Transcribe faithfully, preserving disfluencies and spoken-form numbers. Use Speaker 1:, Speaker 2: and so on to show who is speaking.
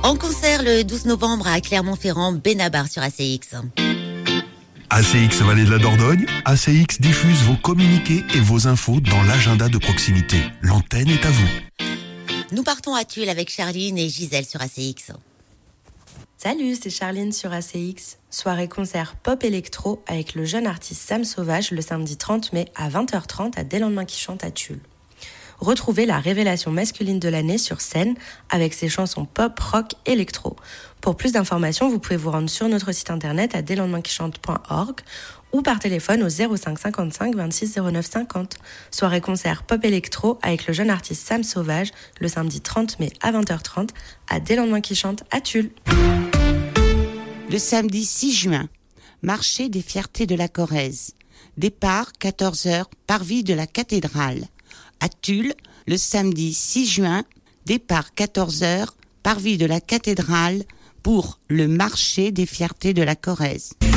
Speaker 1: En concert le douze novembre à Clermont-Ferrand, Benabar sur A C X.
Speaker 2: A C X Vallée de la Dordogne, A C X diffuse vos communiqués et vos infos dans l'agenda de proximité. L'antenne est à vous.
Speaker 1: Nous partons à Tulle avec Charline et Gisèle sur A C X.
Speaker 3: Salut, c'est Charline sur A C X. Soirée-concert pop-électro avec le jeune artiste Sam Sauvage le samedi trente mai à vingt heures trente à Dès lendemain qui chante à Tulle. Retrouvez la révélation masculine de l'année sur scène avec ses chansons pop, rock, électro. Pour plus d'informations, vous pouvez vous rendre sur notre site internet à dès lendemain qui chante point org ou par téléphone au zéro cinq cinquante-cinq vingt-six zéro neuf cinquante. Soirée-concert pop-électro avec le jeune artiste Sam Sauvage le samedi trente mai à vingt heures trente à Dès lendemain qui chante à Tulle.
Speaker 4: Le samedi six juin, marché des fiertés de la Corrèze. Départ quatorze heures, parvis de la cathédrale. À Tulle, le samedi six juin, départ quatorze heures, parvis de la cathédrale pour le marché des fiertés de la Corrèze.